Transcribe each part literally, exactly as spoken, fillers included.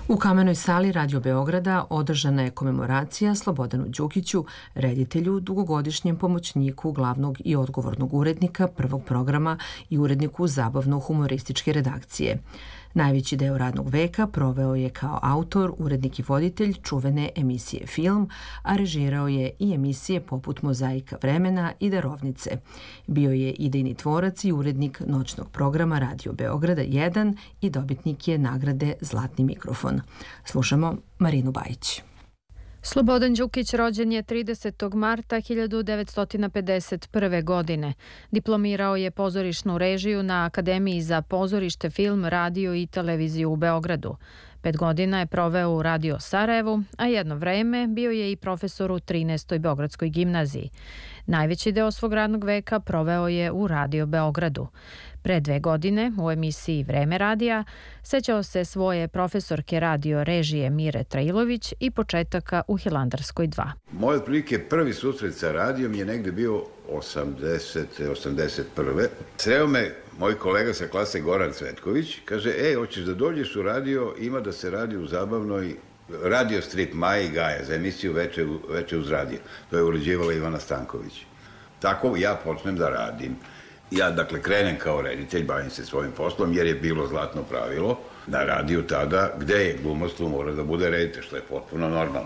U Kamenoj sali Radio Beograda održana je komemoracija Slobodanu Đukiću, reditelju, dugogodišnjem pomoćniku glavnog i odgovornog urednika Prvog programa i uredniku zabavno-humorističke redakcije. Najveći deo radnog veka proveo je kao autor, urednik i voditelj čuvene emisije Film, a režirao je i emisije poput Mozaika vremena i Darovnice. Bio je idejni tvorac i urednik noćnog programa Radio Beograda jedan i dobitnik je nagrade Zlatni mikrofon. Slušamo Marinu Bajić. Slobodan Đukić rođen je tridesetog marta hiljadu devetsto pedeset prve. godine. Diplomirao je pozorišnu režiju na Akademiji za pozorište, film, radio i televiziju u Beogradu. Pet godina je proveo u Radio Sarajevu, a jedno vreme bio je i profesor u trinaestoj Beogradskoj gimnaziji. Najveći deo svog radnog veka proveo je u Radio Beogradu. Pre dve godine u emisiji Vreme radija sećao se svoje profesorke radio režije Mire Trailović i početaka u Hilandarskoj dva. Moj otprilike prvi susret sa radijom je negde bio osamdesete, osamdeset prve. Sreo me moj kolega sa klase Goran Cvetković, kaže, ej, hoćeš da dođeš u radio, ima da se radi u zabavnoj radio strip Maja i Gaja za emisiju Veče, Veče uz radio. To je uređivala Ivana Stanković. Tako ja počnem da radim. Ja, dakle, krenem kao reditelj, bavim se svojim poslom, jer je bilo zlatno pravilo na radiju tada, gde je glumostvo mora da bude reditelj, što je potpuno normalno.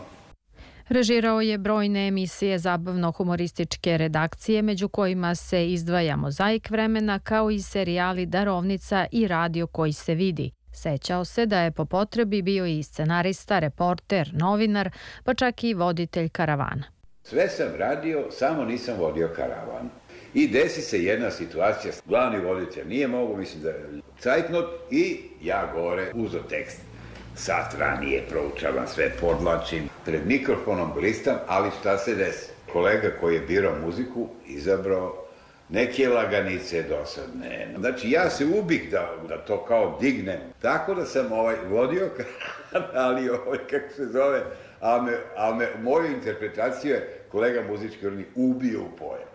Režirao je brojne emisije zabavno-humorističke redakcije, među kojima se izdvaja Mozaik vremena, kao i serijali Darovnica i Radio koji se vidi. Sećao se da je po potrebi bio i scenarista, reporter, novinar, pa čak i voditelj karavana. Sve sam radio, samo nisam vodio karavan. I desi se jedna situacija, glavni voditelj nije mogo, mislim da je cajtnot, i ja gore uzo tekst. Sat ranije proučavam sve, podlačim, pred mikrofonom blistam, ali šta se desi? Kolega koji je birao muziku izabrao neke laganice dosadne. Znači, ja se ubih da, da to kao dignem. Tako da sam ovaj, vodio, ali ovaj, kako se zove, a me, a me, moju interpretaciju je kolega muzički urednik ubio u pojam.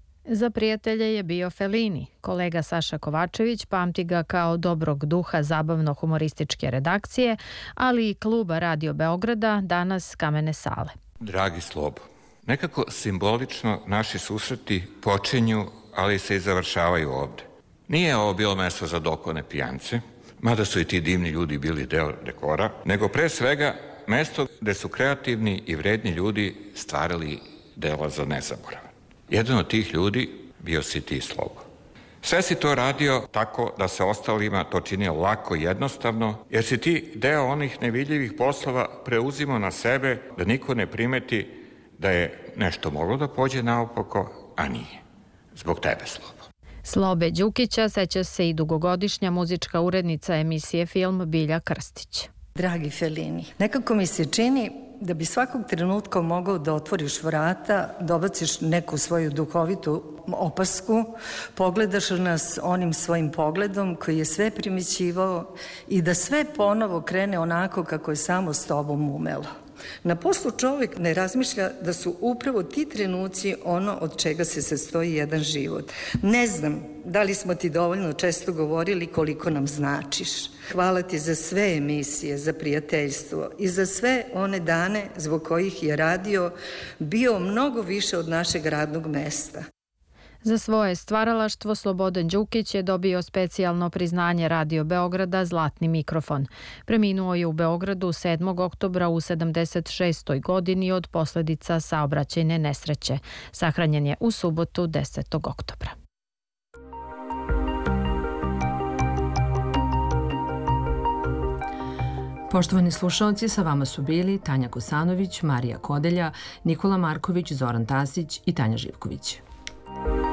Za prijatelje je bio Fellini. Kolega Saša Kovačević pamti ga kao dobrog duha zabavno-humorističke redakcije, ali i kluba Radio Beograda, danas Kamene sale. Dragi Slobo, nekako simbolično naši susreti počinju, ali se i završavaju ovde. Nije ovo bilo mesto za dokone pijance, mada su i ti divni ljudi bili deo dekora, nego pre svega mesto gde su kreativni i vredni ljudi stvarali dela za nezaborav. Jedan od tih ljudi bio si ti, Slobo. Sve si to radio tako da se ostalima to činio lako i jednostavno, jer si ti deo onih nevidljivih poslova preuzimao na sebe da niko ne primeti da je nešto moglo da pođe naopako, a nije. Zbog tebe, Slobo. Slobe Đukića seća se i dugogodišnja muzička urednica emisije Film Bilja Krstić. Dragi Fellini, nekako mi se čini da bi svakog trenutka mogao da otvoriš vrata, dobaciš neku svoju duhovitu opasku, pogledaš nas onim svojim pogledom koji je sve primećivao i da sve ponovo krene onako kako je samo s tobom umelo. Na poslu čovjek ne razmišlja da su upravo ti trenuci ono od čega se sastoji jedan život. Ne znam da li smo ti dovoljno često govorili koliko nam značiš. Hvala ti za sve emisije, za prijateljstvo i za sve one dane zbog kojih je radio bio mnogo više od našeg radnog mesta. Za svoje stvaralaštvo Slobodan Đukić je dobio specijalno priznanje Radio Beograda Zlatni mikrofon. Preminuo je u Beogradu sedmog oktobra u sedamdeset šestoj godini od posledica saobraćajne nesreće. Sahranjen je u subotu desetog oktobra. Poštovani slušalci, sa vama su bili Tanja Kosanović, Marija Kodelja, Nikola Marković, Zoran Tasić i Tanja Živković.